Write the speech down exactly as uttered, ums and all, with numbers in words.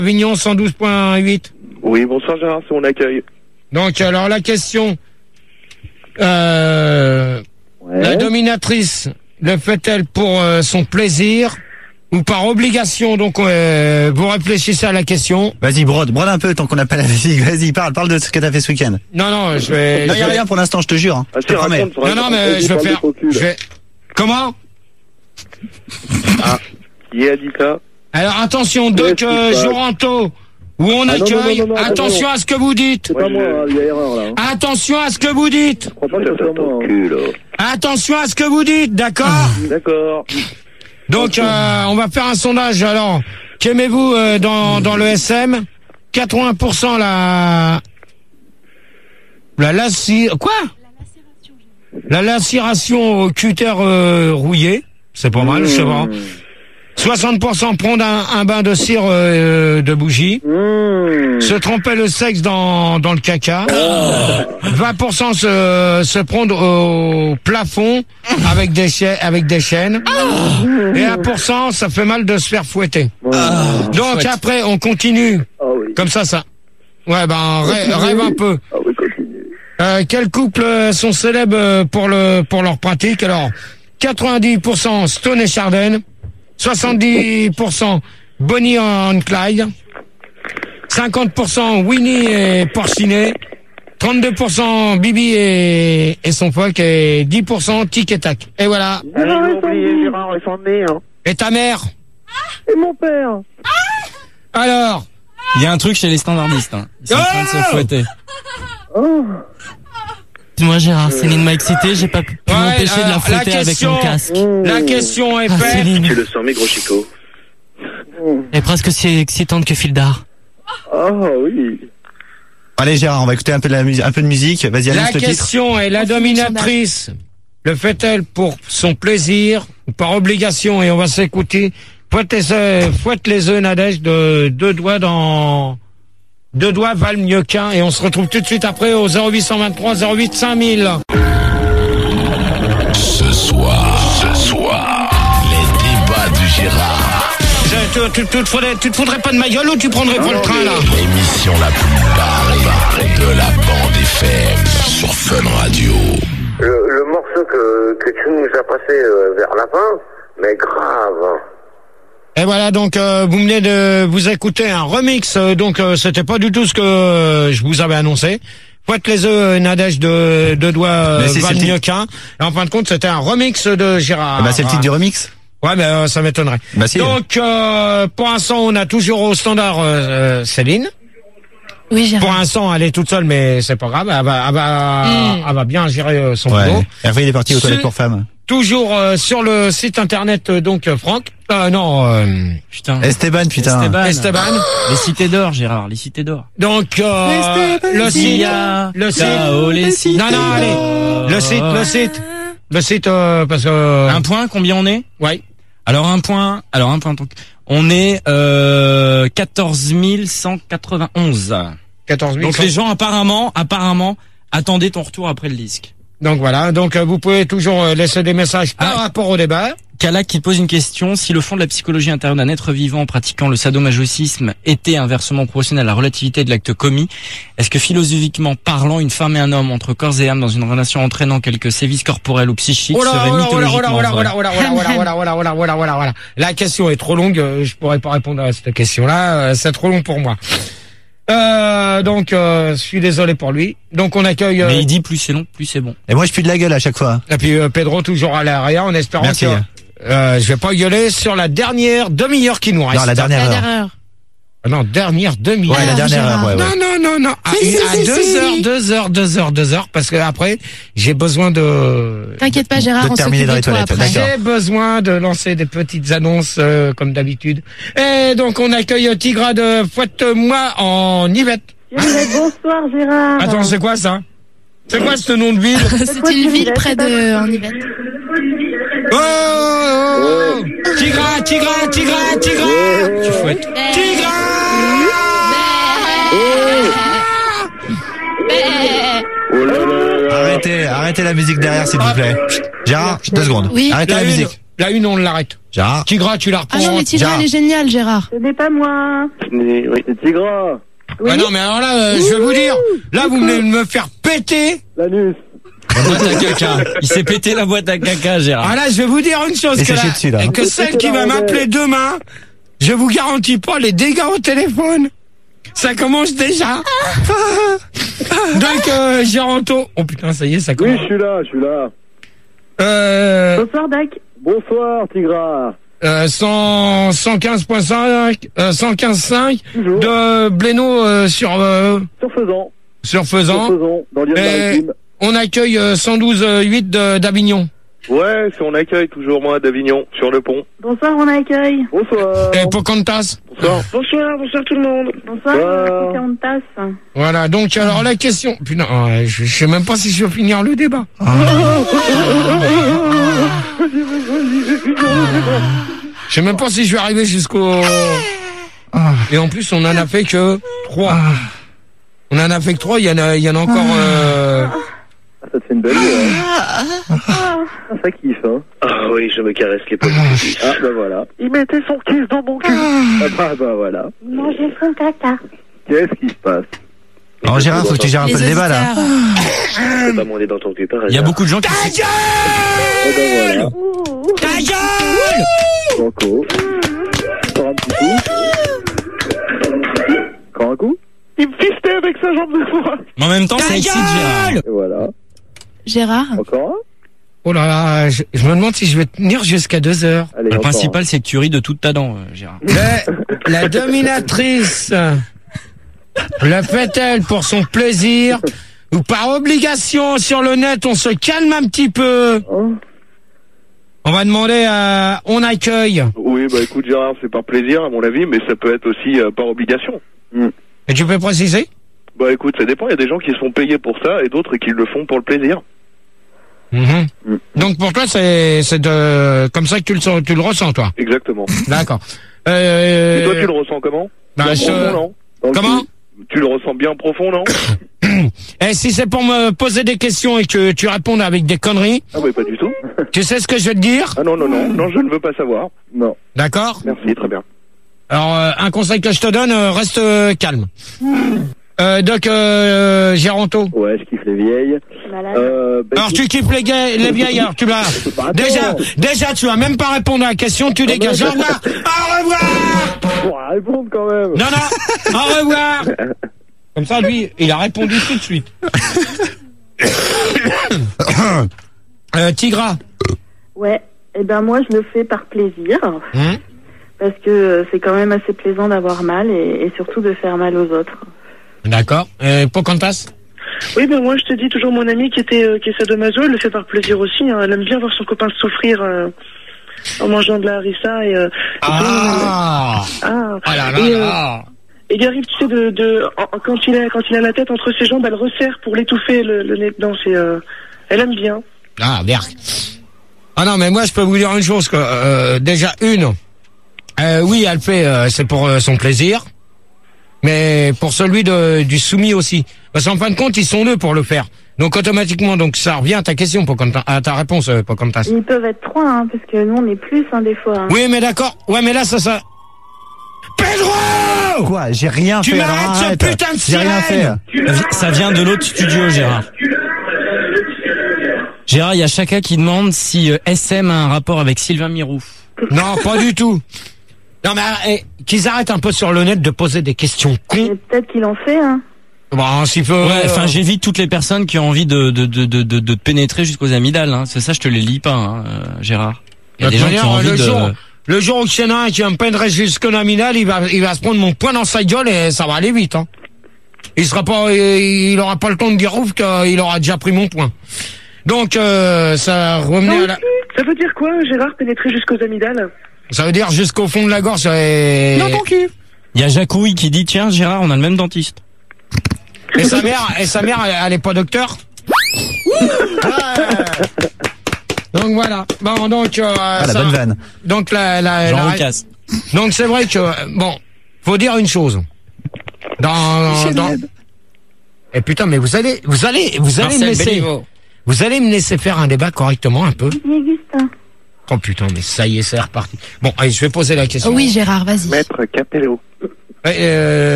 Avignon cent douze point huit. Oui, bonsoir Gérard, c'est mon accueil. Donc, alors la question, euh, Ouais. la dominatrice le fait-elle pour euh, son plaisir ou par obligation? Donc, euh, vous réfléchissez à la question. Vas-y, brode, brode un peu tant qu'on n'a pas la musique. Vas-y, parle, parle de ce que t'as fait ce week-end. Non, non, je vais... Non, je y a vais- rien pour l'instant, je te jure. Hein. Ah, Je te si, promets. raconte, Non, raconte. non, mais Vas-y, je vais parle de faire... faux cul, Je là. vais... Comment? Ah, qui a dit ça? Alors, attention, Doc Qu'est-ce qui euh, se passe Joranto, où on Ah, non, non, accueille... non, non, non, attention non. à ce que vous dites. C'est pas moi, hein, il y a erreur là. hein. Attention à ce que vous dites. Je crois pas que ce soit moi. hein. Attention à ce que vous dites, d'accord? D'accord. Donc, euh, on va faire un sondage. Alors, qu'aimez-vous euh, dans, dans le S M? quatre-vingts pour cent la... La laci... Quoi? La lacération au cutter euh, rouillé. C'est pas mal, je sais pas. soixante pour cent prendre un, un bain de cire euh, de bougie. Mmh. Se tremper le sexe dans, dans le caca. vingt pour cent se, se prendre au plafond avec des, cha- avec des chaînes. Et un pour cent, ça fait mal de se faire fouetter. Donc après, on continue. Ah oui. Comme ça, ça. Ouais, ben, rêve, rêve un peu. Ah oui, continue. Euh, quels couples euh, sont célèbres euh, pour le pour leur pratique? Alors, quatre-vingt-dix pour cent Stone et Chardin, soixante-dix pour cent Bonnie and Clyde, cinquante pour cent Winnie et Porcinet, trente-deux pour cent Bibi et, et son folk et dix pour cent Tic et Tac. Et voilà. Allez, ils ont oublié Gérard et son nez, hein. Et ta mère? Et mon père. Alors? Il y a un truc chez les standardistes, hein. Ils sont en train de se fouetter. Oh. Dis-moi Gérard, Céline m'a excité, j'ai pas pu Ouais, m'empêcher de la alors, la fouetter avec question- mon casque. La question est Ah, faite. Céline, Tu le sens, mes gros chicots. elle est presque aussi excitante que Fildar. Ah oui. Allez, Gérard, on va écouter un peu de la musique, un peu de musique. Vas-y, La annonce le titre. question est, la dominatrice le fait-elle pour son plaisir ou par obligation? Et on va s'écouter. Fouette les œufs, fouette les œufs, Nadège, de deux doigts dans... Deux doigts valent mieux qu'un. Et on se retrouve tout de suite après au zéro huit cent vingt-trois zéro huit cinq mille. Ce soir, ce soir, les débats du Gérard. Tu, tu, tu, te faudrais, tu te foudrais pas de ma gueule ou tu prendrais pas le train, là? L'émission la plus barrée de la bande F M sur Fun Radio. Le, le morceau que, que tu nous as passé euh, vers la fin, mais grave. Et voilà, donc euh, vous venez de vous écouter un remix, euh, donc euh, c'était pas du tout ce que euh, je vous avais annoncé. Fouette les œufs, Nadège de deux doigts euh, Mais c'est- valent c'est le mieux qu'un. Et en fin de compte, c'était un remix de Gérard. Eh ben, c'est le titre du remix. Ouais, mais euh, ça m'étonnerait. Bah si. Donc, euh, pour l'instant, on a toujours au standard euh, euh, Céline. Oui, Gérard. Pour l'instant, elle est toute seule, mais c'est pas grave. Elle va, elle va, Mm. elle va bien gérer euh, son Ouais. boulot. Et après, il est parti aux C'est- toilettes pour femmes. Toujours euh, sur le site internet, euh, donc euh, Franck. Euh, non, euh, Putain. Esteban, putain. Esteban. Esteban. Les cités d'or, Gérard, les cités d'or. Donc, euh, le site, le site. Là-haut, les cités Non, non, allez. d'or. Le site, le site, le site, euh, parce que. Un point, combien on est? Ouais. Alors un point, alors un point, donc on est euh, quatorze mille cent quatre-vingt-onze. quatorze mille. Donc les gens apparemment, apparemment, attendaient ton retour après le disque. Donc voilà. Donc euh, vous pouvez toujours euh, laisser des messages par Ah. rapport au débat. Kalak qui pose une question, si le fond de la psychologie intérieure d'un être vivant pratiquant le sadomasochisme était inversement proportionnel à la relativité de l'acte commis, est-ce que philosophiquement parlant, une femme et un homme entre corps et âme dans une relation entraînant quelques sévices corporels ou psychiques Oh là, serait oh là, oh là, oh là, mythologiquement oh là, oh vrai? là, oh là, oh là, oh là, oh là, oh là, oh là, oh là, oh là, oh là. La question est trop longue, euh, je pourrais pas répondre à cette question-là, euh, c'est trop long pour moi. Euh, donc, euh, je suis désolé pour lui. Donc, on accueille. Euh, Mais il dit plus c'est long, plus c'est bon. Et moi, je pue de la gueule à chaque fois. Et puis euh, Pedro toujours à l'arrière, en espérant Merci. que. Euh, je vais pas gueuler sur la dernière demi-heure qui nous reste. Non, la dernière La heure. dernière. Ah non, dernière demi-heure. Ouais, la dernière heure, ouais, ouais. Non, non, non, non. À, Si, si, à si, deux si. heures, deux heures, deux heures, deux heures, parce que après, j'ai besoin de. T'inquiète pas, Gérard, De on terminer s'occupe dans de les toi toilettes, après. d'accord. J'ai besoin de lancer des petites annonces euh, comme d'habitude. Et donc on accueille Tigra de Fouette-moi en Yvette. Bonsoir Gérard. Attends, c'est quoi ça? C'est quoi ce nom de ville? C'est une ville près de en Yvette. Oh, oh, oh. Tigra, Tigra, Tigra, Tigra. Tu fouettes. Tigra. Arrêtez, arrêtez la musique derrière, s'il vous plaît. Gérard, deux secondes. Oui. Arrêtez la une, musique. La une, on l'arrête. Gérard. Tigra, tu la reprends. Ah non, mais Tigra, Gérard. elle est géniale, Gérard. Ce n'est pas moi. Oui, c'est Tigra. Oui. Ah non, mais alors là, euh, je vais vous dire, là, vous venez de me faire péter. L'anus. La boîte à caca. Il s'est pété la boîte à caca, Gérard. Ah là, je vais vous dire une chose, Et que, c'est la- chez dessus, là. et que celle qui va m'appeler demain, je vous garantis pas les dégâts au téléphone. Ça commence déjà. Donc, euh, Géranto. Oh putain, ça y est, ça Oui, commence. je suis là, je suis là. Euh, Bonsoir, Dac. Bonsoir, Tigra. euh, cent, cent quinze virgule cinq, euh, cent quinze virgule cinq Toujours. de Blénaud euh, sur, euh, Surfaisant. sur Faisan. Surfaisant, dans Et l'Yonne-Maritime. on accueille euh, cent douze virgule huit de- d'Avignon. Ouais, c'est on accueille toujours moi d'Avignon, sur le pont. Bonsoir, on accueille. Bonsoir. Et Pocahontas. Bonsoir. Bonsoir, bonsoir tout le monde. Bonsoir, Bonsoir. c'est en tasse. Voilà, donc alors la question... Putain, ouais, je, je sais même pas si je vais finir le débat. Je sais même pas si je vais arriver jusqu'au... Et en plus, on en a fait que trois. On en a fait que trois, il y en a, il y en a encore... Euh... Ah, ça te fait une belle idée, hein. Ah, ça kiffe, hein. Ah oui, je me caresse les pommes. Ah, bah voilà. Il mettait son kiss dans mon cul. Ah, bah, bah voilà. Manger son caca. Qu'est-ce qui se passe? Alors Gérard, faut que tu gères un peu le débat là. C'est pas mon nez dans ton cul, par Il y a hasard. beaucoup de gens qui... Ah, bah voilà. Ta gueule! Banco. Encore un petit coup. Encore un coup. Il me fistait avec sa jambe de foie. Mais en même temps, ça excite Gérard. Et voilà. Gérard. Encore un. Oh là là, je, je me demande si je vais tenir jusqu'à deux heures. Allez, Le encore principal, c'est que tu ris de toute ta dent, euh, Gérard. La, la dominatrice le fait-elle pour son plaisir ou par obligation sur le net? On se calme un petit peu. un. Hein. On va demander à... On accueille. Oui, bah écoute Gérard, c'est par plaisir à mon avis, mais ça peut être aussi euh, par obligation. Mm. Et tu peux préciser? Bah écoute, ça dépend, il y a des gens qui sont payés pour ça et d'autres qui le font pour le plaisir. Mhm. Mm. Donc pour toi, c'est c'est de comme ça que tu le sens, tu le ressens, toi. Exactement. D'accord. Euh... Et toi tu le ressens comment? bah, Bien je- profond, non? Dans le Comment? cul. Tu le ressens bien profond, non? Et si c'est pour me poser des questions et que tu réponds avec des conneries, Ah mais pas du tout. tu sais ce que je vais te dire? Ah non, non, non, non, je ne veux pas savoir. Non. D'accord? Merci, très bien. Alors, euh, un conseil que je te donne, euh, reste euh, calme. Euh, donc, euh, Géranto. Ouais, je kiffe les vieilles. Malade. Euh, bah, Alors, écoute, tu kiffes les, gars, les vieilles, alors tu l'as. Bah, attends. Déjà, déjà, tu vas même pas répondre à la question, tu dégages. Au revoir. Au revoir. Pour répondre quand même. Non, non. Au revoir. Comme ça, lui, il a répondu tout de suite. euh, Tigra. Ouais. Eh ben moi, je le fais par plaisir. Hum Parce que euh, c'est quand même assez plaisant d'avoir mal et, et surtout de faire mal aux autres. D'accord. Euh, Pocahontas. Oui, ben moi je te dis toujours mon amie qui était euh, qui est sadomaso, elle le fait par plaisir aussi. Hein. Elle aime bien voir son copain souffrir euh, en mangeant de la harissa et. Euh, Ah. et ah. Ah là là et, euh, là. et il arrive, tu sais, de, de en- quand il a quand il a la tête entre ses jambes, elle resserre pour l'étouffer le, le nez dedans. C'est, euh, elle aime bien. Ah, merde. Ah non, mais moi, je peux vous dire une chose, que, euh, déjà, une, euh, oui, elle fait, euh, c'est pour euh, son plaisir, mais pour celui de, du soumis aussi. Parce qu'en fin de compte, ils sont deux pour le faire. Donc, automatiquement, donc, ça revient à ta question, Pocahontas, à ta réponse, euh, Pocahontas. Ils peuvent être trois, hein, parce que nous, on est plus, hein, des fois. Hein. Oui, mais d'accord. Ouais, mais là, ça, ça... Pedro! Quoi? J'ai rien Tu fait. alors m'arrêtes ce arrête. putain de J'ai rien fait. sirène. Ça vient de l'autre studio, Gérard. Gérard, il y a Chaka qui demande si euh, S M a un rapport avec Sylvain Mirou. Non, pas du tout. Non, mais eh, qu'ils arrêtent un peu sur le net de poser des questions cons. Et peut-être qu'il en fait, hein. Bon, s'il faut... Ouais, enfin, j'évite toutes les personnes qui ont envie de de de de, de, de te pénétrer jusqu'aux amygdales. Hein. C'est ça, je te les lis pas, hein, euh, Gérard. Il y a De des gens toute qui ont manière, envie le de. jour, le jour où il y en a un qui va me peindre jusqu'au nominal, il va, il va se prendre mon poing dans sa gueule et ça va aller vite, hein. Il sera pas, il, il aura pas le temps de dire ouf qu'il aura déjà pris mon poing. Donc, euh, ça revenait à la, Ça veut dire quoi, Gérard, pénétrer jusqu'aux amygdales? ça veut dire jusqu'au fond de la gorge et... Non, ton cul. Il y a Jacouille qui dit tiens Gérard, on a le même dentiste. Et sa mère, et sa mère, elle, elle est pas docteur? Donc voilà. Bon, donc, euh, Ah, la ça- bonne vanne. donc la, la, Jean la- Roucas. donc c'est vrai que, bon, faut dire une chose. Dans, dans, et putain, mais vous allez, vous allez, vous allez me Marcel laisser, Béliveau. vous allez me laisser faire un débat correctement un peu. Augustin. Oh putain, mais ça y est, c'est reparti. Bon, allez, je vais poser la question. Oui, Gérard, vas-y. Maître Capello. Ouais, euh...